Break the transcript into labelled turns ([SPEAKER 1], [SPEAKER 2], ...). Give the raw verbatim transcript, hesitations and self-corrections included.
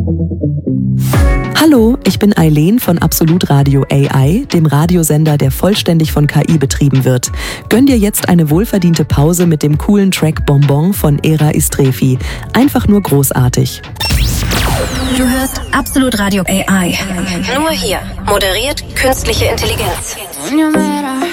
[SPEAKER 1] Hallo, ich bin Eileen von Absolut Radio A I, dem Radiosender, der vollständig von K I betrieben wird. Gönn dir jetzt eine wohlverdiente Pause mit dem coolen Track Bonbon von Era Istrefi. Einfach nur großartig.
[SPEAKER 2] Du hörst Absolut Radio A I. Nur hier. Moderiert künstliche Intelligenz.